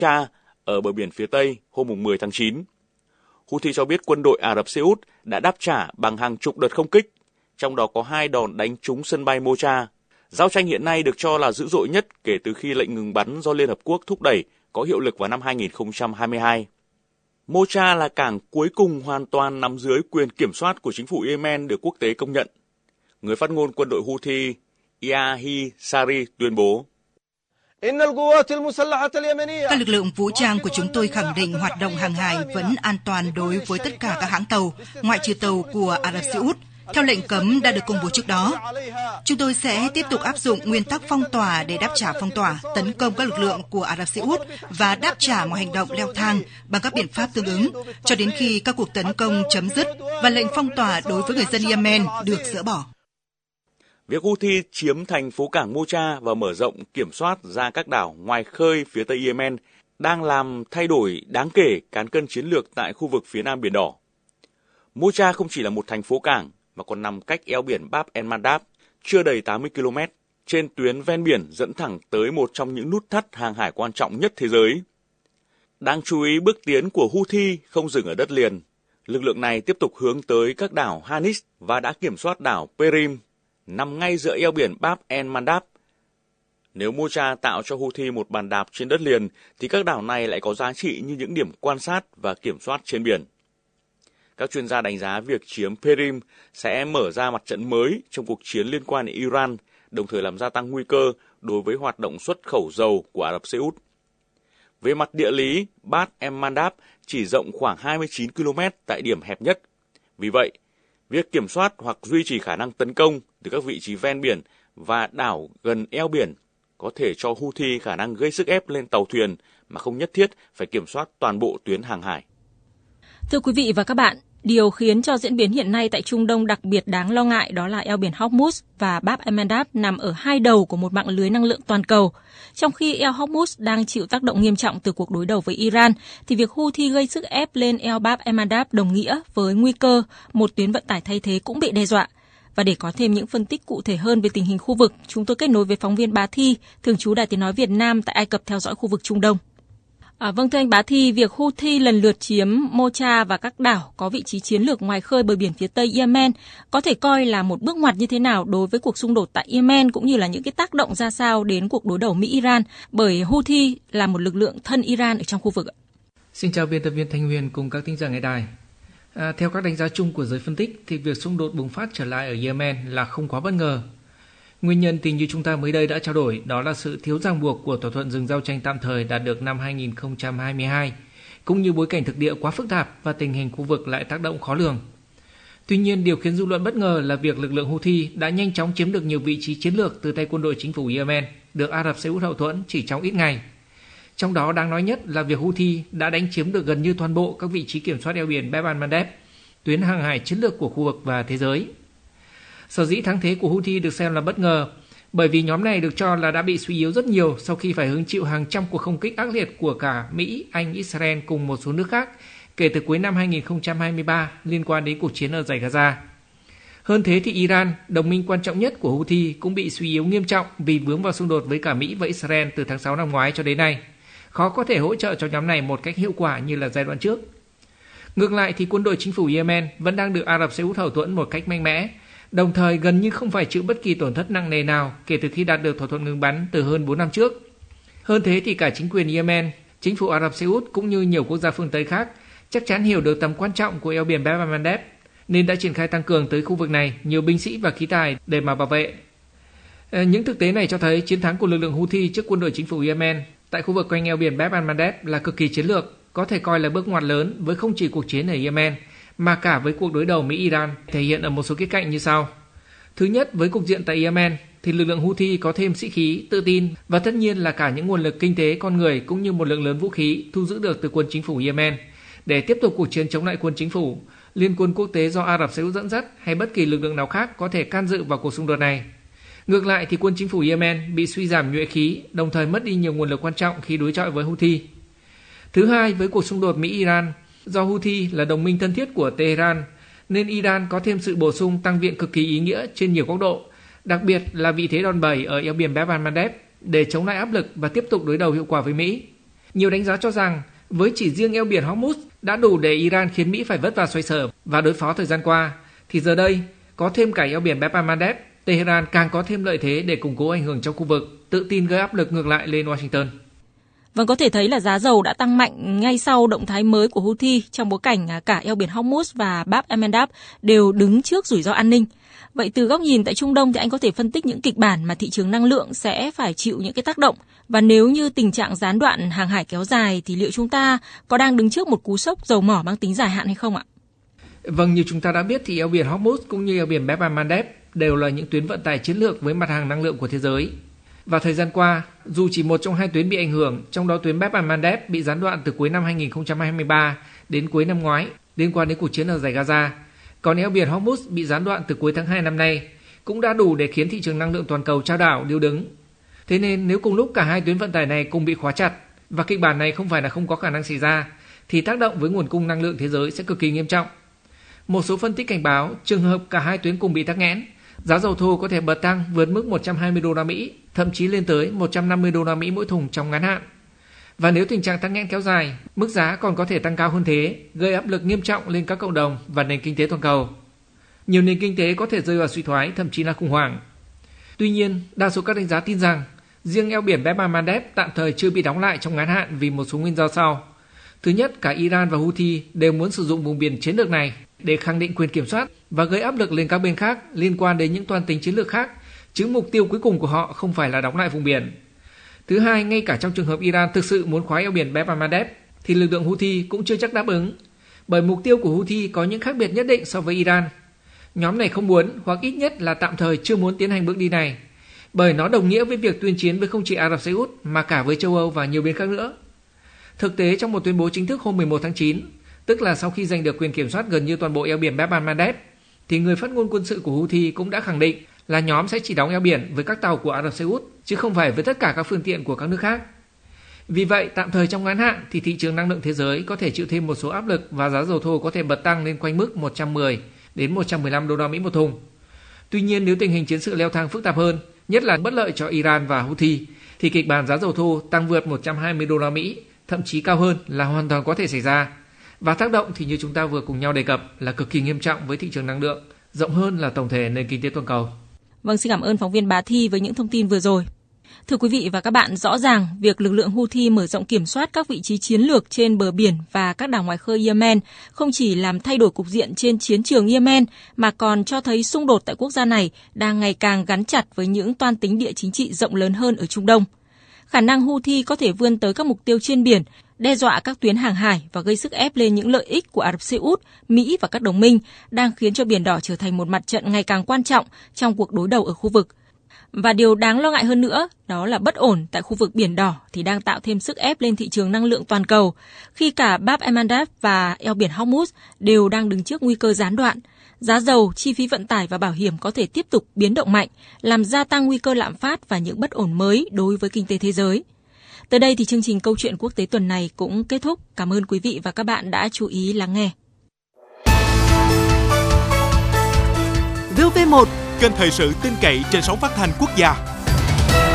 Mocha ở bờ biển phía Tây hôm 10 tháng 9. Houthi cho biết quân đội Ả Rập Xê Út đã đáp trả bằng hàng chục đợt không kích, trong đó có 2 đòn đánh trúng sân bay Mocha. Giao tranh hiện nay được cho là dữ dội nhất kể từ khi lệnh ngừng bắn do Liên Hợp Quốc thúc đẩy có hiệu lực vào năm 2022. Mocha là cảng cuối cùng hoàn toàn nằm dưới quyền kiểm soát của chính phủ Yemen được quốc tế công nhận. Người phát ngôn quân đội Houthi Yahi Sari tuyên bố: Các lực lượng vũ trang của chúng tôi khẳng định hoạt động hàng hải vẫn an toàn đối với tất cả các hãng tàu, ngoại trừ tàu của Ả Rập Xê Út, theo lệnh cấm đã được công bố trước đó. Chúng tôi sẽ tiếp tục áp dụng nguyên tắc phong tỏa để đáp trả phong tỏa, tấn công các lực lượng của Ả Rập Xê Út và đáp trả mọi hành động leo thang bằng các biện pháp tương ứng, cho đến khi các cuộc tấn công chấm dứt và lệnh phong tỏa đối với người dân Yemen được dỡ bỏ. Việc Houthi chiếm thành phố cảng Mocha và mở rộng kiểm soát ra các đảo ngoài khơi phía Tây Yemen đang làm thay đổi đáng kể cán cân chiến lược tại khu vực phía Nam Biển Đỏ. Mocha không chỉ là một thành phố cảng mà còn nằm cách eo biển Bab el-Mandab chưa đầy 80 km trên tuyến ven biển dẫn thẳng tới một trong những nút thắt hàng hải quan trọng nhất thế giới. Đáng chú ý, bước tiến của Houthi không dừng ở đất liền. Lực lượng này tiếp tục hướng tới các đảo Hanis và đã kiểm soát đảo Perim, nằm ngay giữa eo biển Bab el-Mandab. Nếu Mocha tạo cho Houthi một bàn đạp trên đất liền, thì các đảo này lại có giá trị như những điểm quan sát và kiểm soát trên biển. Các chuyên gia đánh giá việc chiếm Perim sẽ mở ra mặt trận mới trong cuộc chiến liên quan đến Iran, đồng thời làm gia tăng nguy cơ đối với hoạt động xuất khẩu dầu của Ả Rập Xê Út. Về mặt địa lý, Bab el-Mandab chỉ rộng khoảng 29 km tại điểm hẹp nhất. Vì vậy, việc kiểm soát hoặc duy trì khả năng tấn công từ các vị trí ven biển và đảo gần eo biển có thể cho Houthi khả năng gây sức ép lên tàu thuyền mà không nhất thiết phải kiểm soát toàn bộ tuyến hàng hải. Thưa quý vị và các bạn, điều khiến cho diễn biến hiện nay tại Trung Đông đặc biệt đáng lo ngại đó là eo biển Hormuz và Bab el-Mandab nằm ở hai đầu của một mạng lưới năng lượng toàn cầu. Trong khi eo Hormuz đang chịu tác động nghiêm trọng từ cuộc đối đầu với Iran, thì việc Houthi gây sức ép lên eo Bab el-Mandab đồng nghĩa với nguy cơ một tuyến vận tải thay thế cũng bị đe dọa. Và để có thêm những phân tích cụ thể hơn về tình hình khu vực, chúng tôi kết nối với phóng viên Bá Thi, thường trú Đài Tiếng nói Việt Nam tại Ai Cập theo dõi khu vực Trung Đông. Vâng, thưa anh Bá Thi, việc Houthi lần lượt chiếm Mocha và các đảo có vị trí chiến lược ngoài khơi bờ biển phía Tây Yemen có thể coi là một bước ngoặt như thế nào đối với cuộc xung đột tại Yemen, cũng như là những cái tác động ra sao đến cuộc đối đầu Mỹ-Iran, bởi Houthi là một lực lượng thân Iran ở trong khu vực ạ? Xin chào biên tập viên Thanh Huyền cùng các thính giả nghe đài. Theo các đánh giá chung của giới phân tích thì việc xung đột bùng phát trở lại ở Yemen là không quá bất ngờ. Nguyên nhân thì như chúng ta mới đây đã trao đổi, đó là sự thiếu ràng buộc của thỏa thuận dừng giao tranh tạm thời đạt được năm 2022, cũng như bối cảnh thực địa quá phức tạp và tình hình khu vực lại tác động khó lường. Tuy nhiên, điều khiến dư luận bất ngờ là việc lực lượng Houthi đã nhanh chóng chiếm được nhiều vị trí chiến lược từ tay quân đội chính phủ Yemen, được Ả Rập Xê Út hậu thuẫn chỉ trong ít ngày. Trong đó đáng nói nhất là việc Houthi đã đánh chiếm được gần như toàn bộ các vị trí kiểm soát eo biển Bab el-Mandeb, tuyến hàng hải chiến lược của khu vực và thế giới. Sở dĩ thắng thế của Houthi được xem là bất ngờ, bởi vì nhóm này được cho là đã bị suy yếu rất nhiều sau khi phải hứng chịu hàng trăm cuộc không kích ác liệt của cả Mỹ, Anh, Israel cùng một số nước khác kể từ cuối năm 2023 liên quan đến cuộc chiến ở dải Gaza. Hơn thế thì Iran, đồng minh quan trọng nhất của Houthi, cũng bị suy yếu nghiêm trọng vì vướng vào xung đột với cả Mỹ và Israel từ tháng 6 năm ngoái cho đến nay. Khó có thể hỗ trợ cho nhóm này một cách hiệu quả như là giai đoạn trước. Ngược lại thì quân đội chính phủ Yemen vẫn đang được Ả Rập Xê Út hậu thuẫn một cách mạnh mẽ, đồng thời gần như không phải chịu bất kỳ tổn thất nặng nề nào kể từ khi đạt được thỏa thuận ngừng bắn từ hơn 4 năm trước. Hơn thế thì cả chính quyền Yemen, chính phủ Ả Rập Xê Út cũng như nhiều quốc gia phương Tây khác chắc chắn hiểu được tầm quan trọng của eo biển Bab el-Mandeb nên đã triển khai tăng cường tới khu vực này nhiều binh sĩ và khí tài để mà bảo vệ. Những thực tế này cho thấy chiến thắng của lực lượng Houthi trước quân đội chính phủ Yemen tại khu vực quanh eo biển Bab el-Mandeb là cực kỳ chiến lược, có thể coi là bước ngoặt lớn với không chỉ cuộc chiến ở Yemen mà cả với cuộc đối đầu Mỹ-Iran, thể hiện ở một số khía cạnh như sau. Thứ nhất, với cục diện tại Yemen thì lực lượng Houthi có thêm sĩ khí, tự tin và tất nhiên là cả những nguồn lực kinh tế, con người cũng như một lượng lớn vũ khí thu giữ được từ quân chính phủ Yemen để tiếp tục cuộc chiến chống lại quân chính phủ, liên quân quốc tế do Ả Rập Xê Út dẫn dắt hay bất kỳ lực lượng nào khác có thể can dự vào cuộc xung đột này. Ngược lại thì quân chính phủ Yemen bị suy giảm nhuệ khí, đồng thời mất đi nhiều nguồn lực quan trọng khi đối chọi với Houthi. Thứ hai, với cuộc xung đột Mỹ-Iran, do Houthi là đồng minh thân thiết của Tehran, nên Iran có thêm sự bổ sung tăng viện cực kỳ ý nghĩa trên nhiều góc độ, đặc biệt là vị thế đòn bẩy ở eo biển Bab el-Mandeb để chống lại áp lực và tiếp tục đối đầu hiệu quả với Mỹ. Nhiều đánh giá cho rằng với chỉ riêng eo biển Hormuz đã đủ để Iran khiến Mỹ phải vất vả xoay sở và đối phó thời gian qua, thì giờ đây có thêm cả eo biển Bab el-Mandeb, Tehran càng có thêm lợi thế để củng cố ảnh hưởng trong khu vực, tự tin gây áp lực ngược lại lên Washington. Vâng, có thể thấy là giá dầu đã tăng mạnh ngay sau động thái mới của Houthi trong bối cảnh cả eo biển Hormuz và Bab el-Mandeb đều đứng trước rủi ro an ninh. Vậy từ góc nhìn tại Trung Đông thì anh có thể phân tích những kịch bản mà thị trường năng lượng sẽ phải chịu những cái tác động, và nếu như tình trạng gián đoạn hàng hải kéo dài thì liệu chúng ta có đang đứng trước một cú sốc dầu mỏ mang tính dài hạn hay không ạ? Vâng, như chúng ta đã biết thì eo biển Hormuz cũng như eo biển Bab el-Mandeb đều là những tuyến vận tải chiến lược với mặt hàng năng lượng của thế giới. Và thời gian qua, dù chỉ một trong hai tuyến bị ảnh hưởng, trong đó tuyến Bab el-Mandeb bị gián đoạn từ cuối năm 2023 đến cuối năm ngoái liên quan đến cuộc chiến ở Dải Gaza, còn eo biển Hormuz bị gián đoạn từ cuối tháng 2 năm nay, cũng đã đủ để khiến thị trường năng lượng toàn cầu chao đảo điêu đứng. Thế nên nếu cùng lúc cả hai tuyến vận tải này cùng bị khóa chặt, và kịch bản này không phải là không có khả năng xảy ra, thì tác động với nguồn cung năng lượng thế giới sẽ cực kỳ nghiêm trọng. Một số phân tích cảnh báo trường hợp cả hai tuyến cùng bị tắc nghẽn, giá dầu thô có thể bật tăng vượt mức 120 đô la Mỹ, thậm chí lên tới 150 đô la Mỹ mỗi thùng trong ngắn hạn. Và nếu tình trạng tắc nghẽn kéo dài, mức giá còn có thể tăng cao hơn thế, gây áp lực nghiêm trọng lên các cộng đồng và nền kinh tế toàn cầu. Nhiều nền kinh tế có thể rơi vào suy thoái, thậm chí là khủng hoảng. Tuy nhiên, đa số các đánh giá tin rằng riêng eo biển Bab el-Mandeb tạm thời chưa bị đóng lại trong ngắn hạn vì một số nguyên do sau. Thứ nhất, cả Iran và Houthi đều muốn sử dụng vùng biển chiến lược này để khẳng định quyền kiểm soát và gây áp lực lên các bên khác liên quan đến những toan tính chiến lược khác, chứ mục tiêu cuối cùng của họ không phải là đóng lại vùng biển. Thứ hai, ngay cả trong trường hợp Iran thực sự muốn khóa eo biển Bab el-Mandeb thì lực lượng Houthi cũng chưa chắc đáp ứng, bởi mục tiêu của Houthi có những khác biệt nhất định so với Iran. Nhóm này không muốn, hoặc ít nhất là tạm thời chưa muốn tiến hành bước đi này, bởi nó đồng nghĩa với việc tuyên chiến với không chỉ Ả Rập Xê Út mà cả với châu Âu và nhiều bên khác nữa. Thực tế, trong một tuyên bố chính thức hôm 11 tháng 9, tức là sau khi giành được quyền kiểm soát gần như toàn bộ eo biển Bab el-Mandeb, thì người phát ngôn quân sự của Houthi cũng đã khẳng định là nhóm sẽ chỉ đóng eo biển với các tàu của Ả Rập Xê Út, chứ không phải với tất cả các phương tiện của các nước khác. Vì vậy, tạm thời trong ngắn hạn thì thị trường năng lượng thế giới có thể chịu thêm một số áp lực và giá dầu thô có thể bật tăng lên quanh mức 110 đến 115 đô la Mỹ một thùng. Tuy nhiên, nếu tình hình chiến sự leo thang phức tạp hơn, nhất là bất lợi cho Iran và Houthi, thì kịch bản giá dầu thô tăng vượt 120 đô la Mỹ, thậm chí cao hơn là hoàn toàn có thể xảy ra. Và tác động thì như chúng ta vừa cùng nhau đề cập là cực kỳ nghiêm trọng với thị trường năng lượng, rộng hơn là tổng thể nền kinh tế toàn cầu. Vâng, xin cảm ơn phóng viên Bá Thi với những thông tin vừa rồi. Thưa quý vị và các bạn, rõ ràng việc lực lượng Houthi mở rộng kiểm soát các vị trí chiến lược trên bờ biển và các đảo ngoài khơi Yemen không chỉ làm thay đổi cục diện trên chiến trường Yemen mà còn cho thấy xung đột tại quốc gia này đang ngày càng gắn chặt với những toan tính địa chính trị rộng lớn hơn ở Trung Đông. Khả năng Houthi có thể vươn tới các mục tiêu trên biển, đe dọa các tuyến hàng hải và gây sức ép lên những lợi ích của Ả Rập Xê Út, Mỹ và các đồng minh đang khiến cho Biển Đỏ trở thành một mặt trận ngày càng quan trọng trong cuộc đối đầu ở khu vực. Và điều đáng lo ngại hơn nữa, đó là bất ổn tại khu vực Biển Đỏ thì đang tạo thêm sức ép lên thị trường năng lượng toàn cầu, khi cả Bab el-Mandeb và eo biển Hormuz đều đang đứng trước nguy cơ gián đoạn. Giá dầu, chi phí vận tải và bảo hiểm có thể tiếp tục biến động mạnh, làm gia tăng nguy cơ lạm phát và những bất ổn mới đối với kinh tế thế giới. Tới đây thì chương trình Câu chuyện quốc tế tuần này cũng kết thúc. Cảm ơn quý vị và các bạn đã chú ý lắng nghe. VOV1, kênh thời sự tin cậy trên sóng phát thanh quốc gia.